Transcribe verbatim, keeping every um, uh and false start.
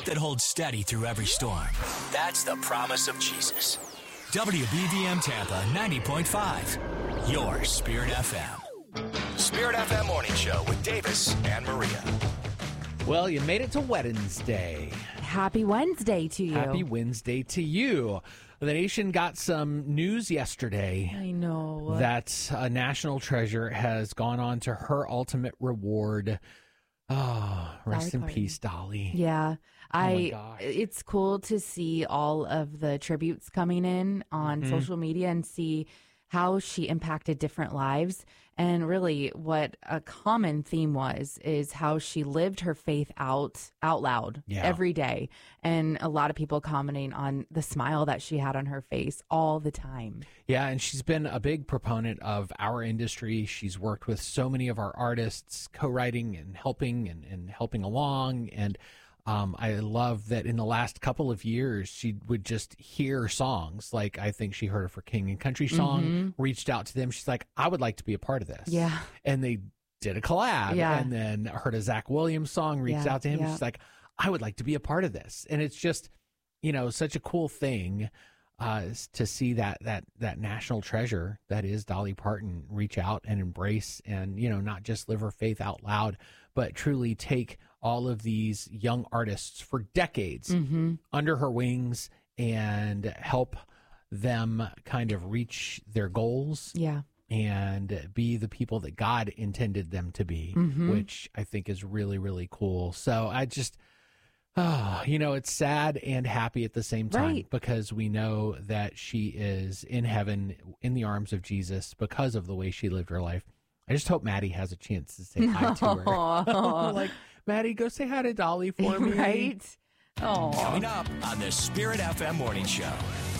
that holds steady through every storm. That's the promise of Jesus. W B V M Tampa ninety point five, your Spirit F M. Spirit F M Morning Show with Davis and Maria. Well, you made it to Wednesday. Happy Wednesday to you. Happy Wednesday to you. The nation got some news yesterday. I know. That a national treasure has gone on to her ultimate reward. Oh, rest in peace, Dolly. Yeah. Oh my I. gosh. It's cool to see all of the tributes coming in on Mhm. social media and see how she impacted different lives. And really what a common theme was is how she lived her faith out out loud Yeah. every day. And a lot of people commenting on the smile that she had on her face all the time. Yeah, and she's been a big proponent of our industry. She's worked with so many of our artists, co-writing and helping and, and helping along. And um, I love that in the last couple of years, she would just hear songs. Like I think she heard a For King and Country song, Mhm. reached out to them. She's like, I would like to be a part of this. Yeah. And they did a collab. Yeah. And then heard a Zach Williams song, reached Yeah, out to him. yeah. She's like, I would like to be a part of this. And it's just, you know, such a cool thing. Uh, is to see that that that national treasure that is Dolly Parton reach out and embrace and, you know, not just live her faith out loud, but truly take all of these young artists for decades Mm-hmm. under her wings and help them kind of reach their goals Yeah. and be the people that God intended them to be, Mhm. which I think is really, really cool. So I just, oh, you know, it's sad and happy at the same time Right. because we know that she is in heaven in the arms of Jesus because of the way she lived her life. I just hope Maddie has a chance to say hi to her. Aw. Like, Maddie, go say hi to Dolly for me. Right? Oh. Coming up on the Spirit F M Morning Show.